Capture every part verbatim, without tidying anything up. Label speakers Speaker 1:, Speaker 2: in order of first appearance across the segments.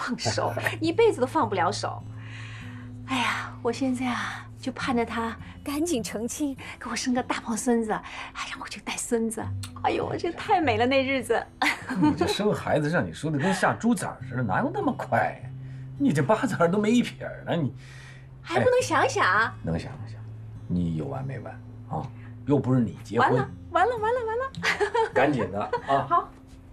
Speaker 1: 放手，一辈子都放不了手。哎呀，我现在啊，就盼着他赶紧成亲，给我生个大胖孙子，还让我去带孙子。哎呦，这太美了那日子。
Speaker 2: 你这生孩子让你说的跟下猪崽似的，哪有那么快呀？你这八字儿都没一撇呢，你
Speaker 1: 还不能想想？哎、
Speaker 2: 能想能想，你有完没完啊？又不是你结婚。
Speaker 1: 完了完了完了完了！
Speaker 2: 赶紧的啊！
Speaker 1: 好。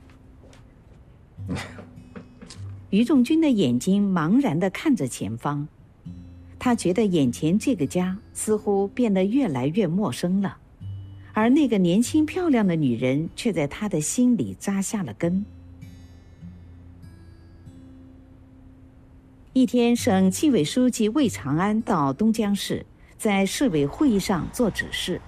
Speaker 3: 于仲军的眼睛茫然地看着前方，他觉得眼前这个家似乎变得越来越陌生了，而那个年轻漂亮的女人却在他的心里扎下了根。一天，省纪委书记魏长安到东江市，在市委会议上做指示，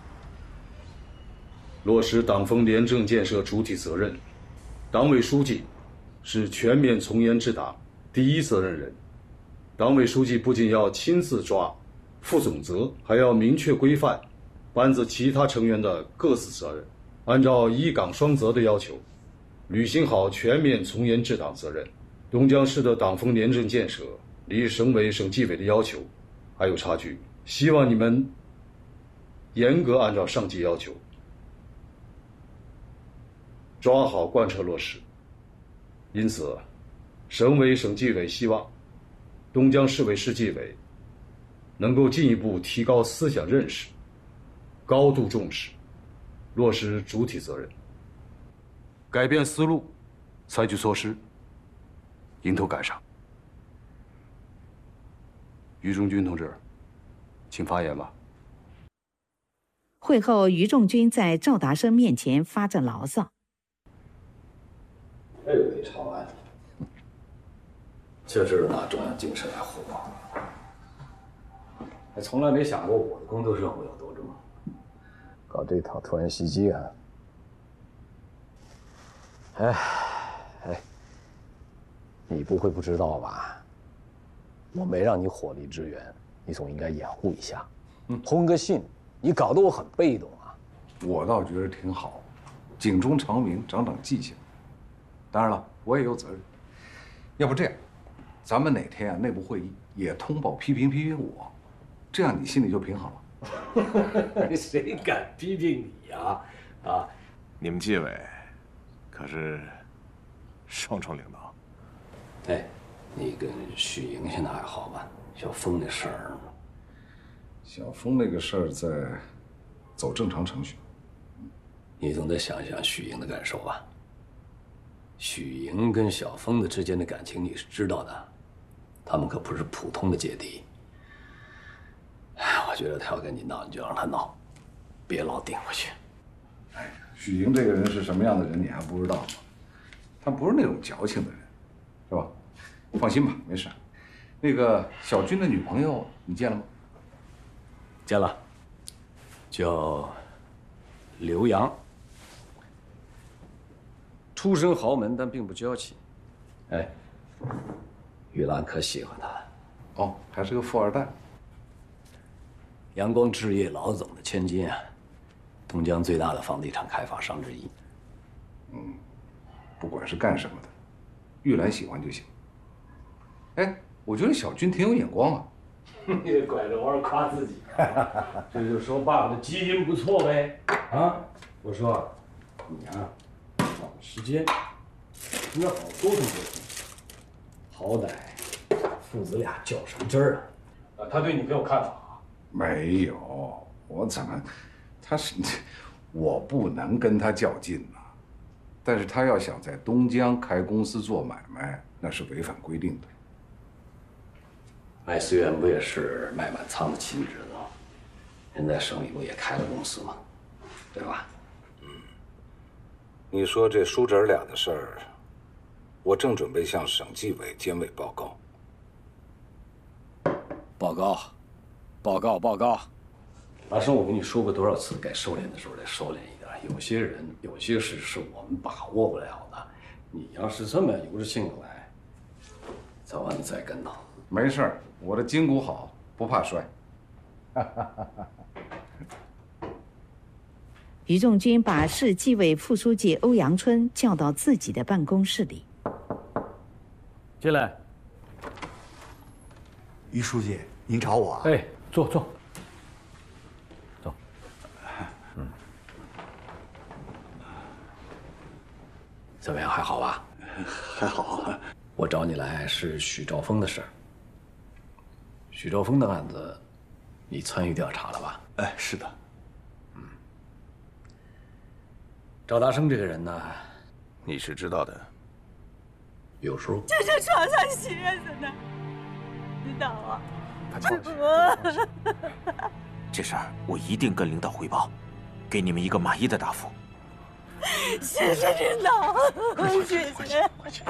Speaker 4: 落实党风廉政建设主体责任，党委书记是全面从严治党第一责任人。党委书记不仅要亲自抓、负总责，还要明确规范班子其他成员的各自责任，按照一岗双责的要求，履行好全面从严治党责任。东江市的党风廉政建设离省委省纪委的要求还有差距，希望你们严格按照上级要求，抓好贯彻落实。因此，省委省纪委希望东江市委市纪委能够进一步提高思想认识，高度重视，落实主体责任，改变思路，采取措施，迎头赶上。于仲军同志，请发言吧。
Speaker 3: 会后，于仲军在赵达生面前发着牢骚。
Speaker 5: 这位长安，确实拿中央精神来活，还从来没想过我的工作任务有多重。
Speaker 6: 搞这套突然袭击啊！哎，哎，你不会不知道吧？我没让你火力支援，你总应该掩护一下。通个信，你搞得我很被动啊。
Speaker 2: 我倒觉得挺好，警钟长鸣，长长记性。当然了，我也有责任。要不这样，咱们哪天啊内部会议也通报批评批评我，这样你心里就平好了。
Speaker 5: 谁敢批评你呀？啊，
Speaker 7: 你们纪委可是双重领导。
Speaker 5: 哎，你跟许莹现在还好吧？小峰那事儿，
Speaker 2: 小峰那个事儿在走正常程序。
Speaker 5: 你总得想想许莹的感受吧。许莹跟小峰的之间的感情你是知道的，他们可不是普通的姐弟。哎，我觉得他要跟你闹，你就让他闹，别老顶回去。
Speaker 2: 哎，许莹这个人是什么样的人，你还不知道吗？他不是那种矫情的人，是吧？放心吧，没事。那个小军的女朋友你见了吗？
Speaker 5: 见了，叫刘洋。出身豪门，但并不娇气。哎，玉兰可喜欢他了。
Speaker 2: 哦，还是个富二代。
Speaker 5: 阳光置业老总的千金啊，东江最大的房地产开发商之一。
Speaker 2: 嗯，不管是干什么的，玉兰喜欢就行。哎，我觉得小军挺有眼光啊。
Speaker 5: 你这拐着弯夸自己，这就说爸爸的基因不错呗。啊，我说，你啊。找个时间，跟他好好沟通沟通，好歹父子俩较什么真儿啊？啊，他对你可有看法啊？
Speaker 2: 没有，我怎么，他是，我不能跟他较劲呐。但是他要想在东江开公司做买卖，那是违反规定的。
Speaker 5: 麦思源不也是麦满仓的亲侄子吗？人在省里不也开了公司吗？对吧？
Speaker 2: 你说这叔侄俩的事儿，我正准备向省纪委监委报告。
Speaker 5: 报告，报告，报告。大生，我跟你说过多少次，该收敛的时候得收敛一点。有些人，有些事是我们把握不了的。你要是这么由着性子来，早晚得栽跟头。
Speaker 2: 没事儿，我的筋骨好，不怕摔。
Speaker 3: 于仲军把市纪委副书记欧阳春叫到自己的办公室里。
Speaker 8: 进来。 于书记，您找我啊？
Speaker 6: 哎，坐坐。走。嗯。怎么样？还好吧？
Speaker 8: 还好。
Speaker 6: 我找你来是许兆丰的事儿。许兆丰的案子，你参与调查了吧？
Speaker 8: 哎，是的。
Speaker 6: 嗯。赵达生这个人呢，
Speaker 7: 你是知道的。
Speaker 6: 有时候
Speaker 9: 这是床上鞋子呢，知道啊？
Speaker 10: 这事儿我一定跟领导汇报，给你们一个满意的答复。
Speaker 9: 谢谢领导，谢谢。
Speaker 3: 快去！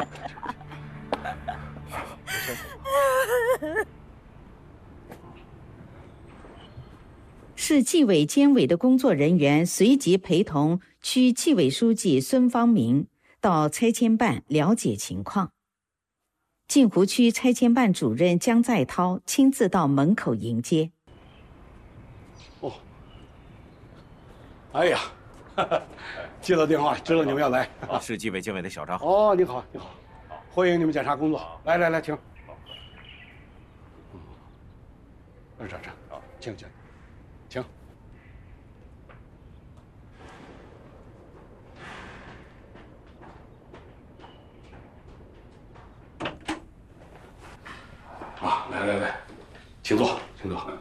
Speaker 3: 市纪委监委的工作人员随即陪同区纪委书记孙方明到拆迁办了解情况。镜湖区拆迁办主任姜在涛亲自到门口迎接。
Speaker 11: 哦，哎呀，接到电话，知道你们要来。
Speaker 10: 市纪委监委的小张。
Speaker 11: 哦，你好，你好，欢迎你们检查工作。来来来，请。嗯，这这，请请，请。啊，来来来，请坐，请坐。